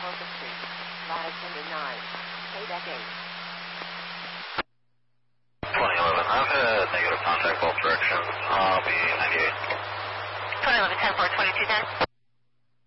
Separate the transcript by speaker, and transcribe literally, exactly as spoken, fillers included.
Speaker 1: Delta Street. Flight attendant nine. Payback eight.
Speaker 2: twenty eleven, Rapid, negative contact both directions. I'll be ninety-eight.
Speaker 3: twenty eleven, ten four, twenty-two ten.